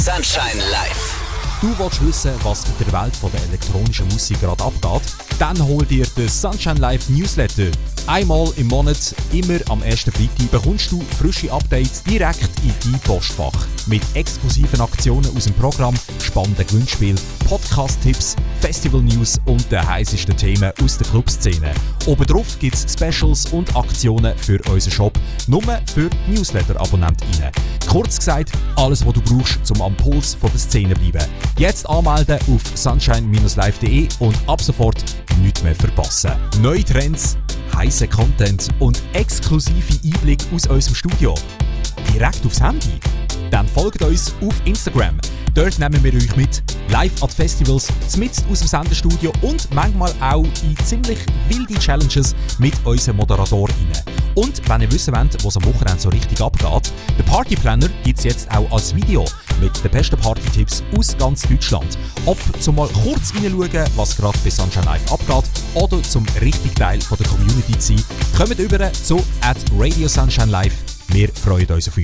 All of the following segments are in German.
Sunshine Live. Du willst wissen, was in der Welt der elektronischen Musik gerade abgeht? Dann hol dir den Sunshine Live Newsletter. Einmal im Monat, immer am ersten Freitag, bekommst du frische Updates direkt in dein Postfach. Mit exklusiven Aktionen aus dem Programm, spannenden Gewinnspielen, Podcast-Tipps, Festival-News und den heißesten Themen aus der Clubszene. Obendrauf gibt es Specials und Aktionen für unseren Shop, nur für Newsletter-AbonnentInnen. Kurz gesagt, alles, was du brauchst, um am Puls der Szene zu bleiben. Jetzt anmelden auf sunshine-live.de und ab sofort nichts mehr verpassen. Neue Trends, heiße Content und exklusive Einblicke aus unserem Studio. Direkt aufs Handy? Dann folgt uns auf Instagram. Dort nehmen wir euch mit, live an Festivals, mitten aus dem Sendestudio und manchmal auch in ziemlich wilde Challenges mit unseren ModeratorInnen. Und wenn ihr wissen wollt, was am Wochenende so richtig abgeht, den Partyplanner gibt es jetzt auch als Video mit den besten Party-Tipps aus ganz Deutschland. Ob zum mal kurz reinschauen, was gerade bei Sunshine Live abgeht, oder zum richtigen Teil der Community zu sein, kommt über zu @RadioSunshineLive. Wir freuen uns auf euch.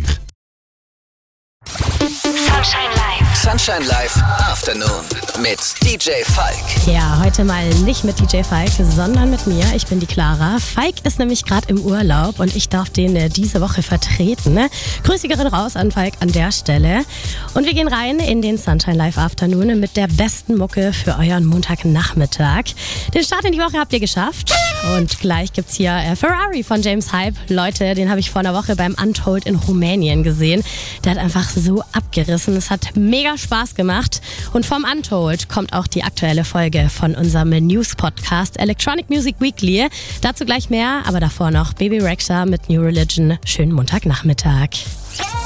Sunshine Live. Sunshine Live Afternoon mit DJ Falk. Ja, heute mal nicht mit DJ Falk, sondern mit mir. Ich bin die Clara. Falk ist nämlich gerade im Urlaub und ich darf den diese Woche vertreten. Grüße gehen raus an Falk an der Stelle. Und wir gehen rein in den Sunshine Live Afternoon mit der besten Mucke für euren Montagnachmittag. Den Start in die Woche habt ihr geschafft. Und gleich gibt's hier Ferrari von James Hype. Leute, den habe ich vor einer Woche beim Untold in Rumänien gesehen. Der hat einfach so abgerissen. Es hat mega Spaß gemacht. Und vom Untold kommt auch die aktuelle Folge von unserem News-Podcast Electronic Music Weekly. Dazu gleich mehr, aber davor noch Baby Rexha mit New Religion. Schönen Montagnachmittag.